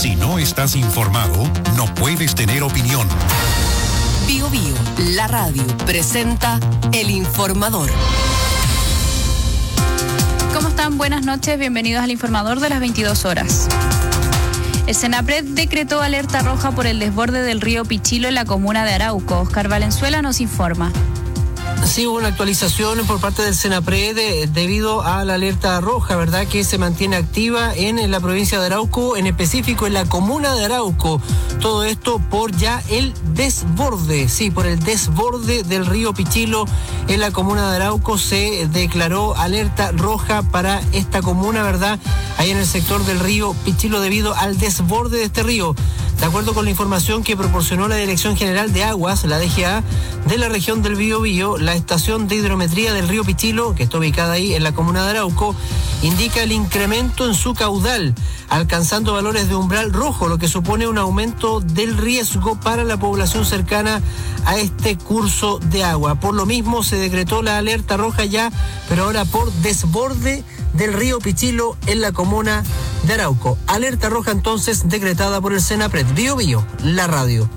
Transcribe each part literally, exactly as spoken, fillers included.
Si no estás informado, no puedes tener opinión. Bio Bio, la radio, presenta El Informador. ¿Cómo están? Buenas noches, bienvenidos al Informador de las veintidós horas. El Senapred decretó alerta roja por el desborde del río Pichilo en la comuna de Arauco. Oscar Valenzuela nos informa. Sí, hubo una actualización por parte del Senapred de, debido a la alerta roja, ¿verdad?, que se mantiene activa en, en la provincia de Arauco, en específico en la comuna de Arauco. Todo esto por ya el desborde, sí, por el desborde del río Pichilo en la comuna de Arauco se declaró alerta roja para esta comuna, ¿verdad?, ahí en el sector del río Pichilo debido al desborde de este río. De acuerdo con la información que proporcionó la Dirección General de Aguas, la D G A, de la región del Biobío, la estación de hidrometría del río Pichilo, que está ubicada ahí en la comuna de Arauco, indica el incremento en su caudal, alcanzando valores de umbral rojo, lo que supone un aumento del riesgo para la población cercana a este curso de agua. Por lo mismo se decretó la alerta roja ya, pero ahora por desborde del río Pichilo en la comuna de Arauco. Alerta roja entonces decretada por el Senapred. Bio Bio, la radio.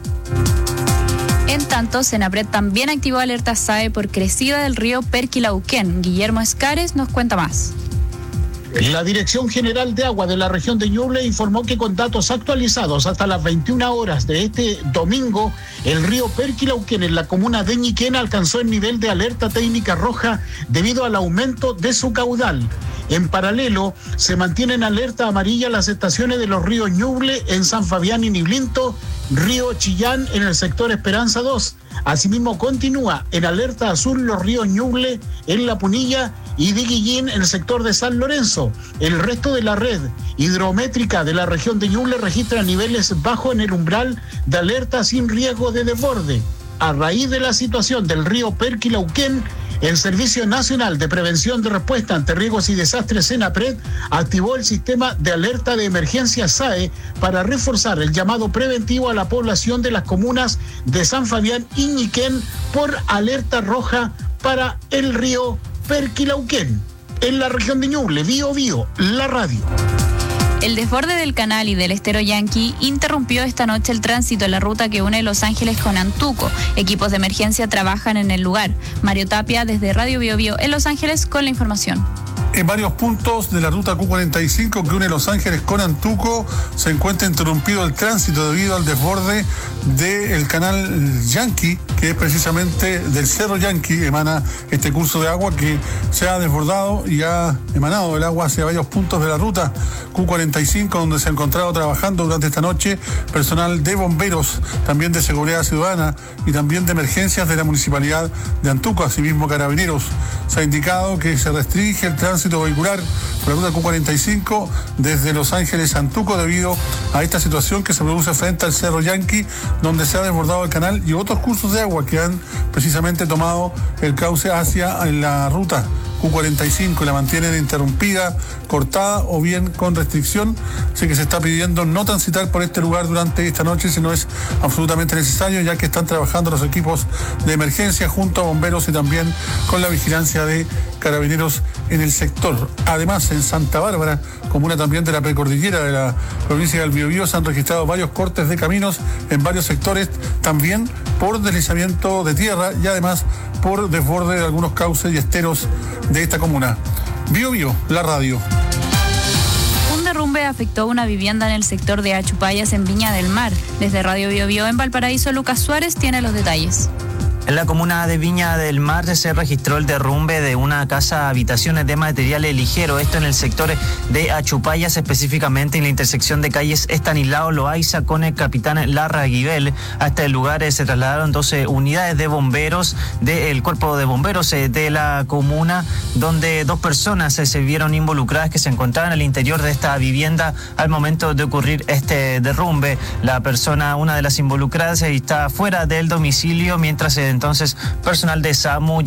En tanto, Senapred también activó alerta S A E por crecida del río Perquilauquén. Guillermo Escares nos cuenta más. La Dirección General de Agua de la región de Ñuble informó que con datos actualizados hasta las veintiuna horas de este domingo, el río Perquilauquén en la comuna de Ñiquén alcanzó el nivel de alerta técnica roja debido al aumento de su caudal. En paralelo, se mantiene en alerta amarilla las estaciones de los ríos Ñuble en San Fabián y Niblinto, río Chillán en el sector Esperanza dos. Asimismo, continúa en alerta azul los ríos Ñuble en La Punilla y Diguillín en el sector de San Lorenzo. El resto de la red hidrométrica de la región de Ñuble registra niveles bajos en el umbral de alerta sin riesgo de desborde. A raíz de la situación del río Perquilauquén, el Servicio Nacional de Prevención de Respuesta ante Riesgos y Desastres Senapred activó el sistema de alerta de emergencia S A E para reforzar el llamado preventivo a la población de las comunas de San Fabián y Ñiquén por alerta roja para el río Perquilauquén. En la región de Ñuble, Bio Bio, la radio. El desborde del canal y del estero Yanqui interrumpió esta noche el tránsito en la ruta que une Los Ángeles con Antuco. Equipos de emergencia trabajan en el lugar. Mario Tapia, desde Radio Bio Bio en Los Ángeles, con la información. En varios puntos de la ruta Q cuarenta y cinco que une Los Ángeles con Antuco se encuentra interrumpido el tránsito debido al desborde del canal Yanqui, que es precisamente del Cerro Yanqui, emana este curso de agua que se ha desbordado y ha emanado el agua hacia varios puntos de la ruta Q cuarenta y cinco, donde se ha encontrado trabajando durante esta noche personal de bomberos, también de seguridad ciudadana y también de emergencias de la municipalidad de Antuco, asimismo carabineros. Se ha indicado que se restringe el tránsito vehicular por la ruta Q cuarenta y cinco desde Los Ángeles a Antuco debido a esta situación que se produce frente al Cerro Yanqui, donde se ha desbordado el canal y otros cursos de agua que han precisamente tomado el cauce hacia la ruta Q cuarenta y cinco y la mantienen interrumpida, cortada o bien con restricción. Así que se está pidiendo no transitar por este lugar durante esta noche si no es absolutamente necesario, ya que están trabajando los equipos de emergencia junto a bomberos y también con la vigilancia de carabineros en el sector. Además, en Santa Bárbara, comuna también de la precordillera de la provincia del Biobío, se han registrado varios cortes de caminos en varios sectores, también por deslizamiento de tierra y además por desborde de algunos cauces y esteros de esta comuna. Bio Bio, la radio. Un derrumbe afectó una vivienda en el sector de Achupayas en Viña del Mar. Desde Radio Bio Bio en Valparaíso, Lucas Suárez tiene los detalles. En la comuna de Viña del Mar se registró el derrumbe de una casa habitaciones de materiales ligeros, esto en el sector de Achupayas, específicamente en la intersección de calles Estanislao Loaiza con el capitán Larraguibel. Hasta el lugar se trasladaron doce unidades de bomberos del cuerpo de bomberos de la comuna, donde dos personas se vieron involucradas que se encontraban al interior de esta vivienda al momento de ocurrir este derrumbe. La persona, una de las involucradas, está fuera del domicilio, mientras entonces personal de SAMU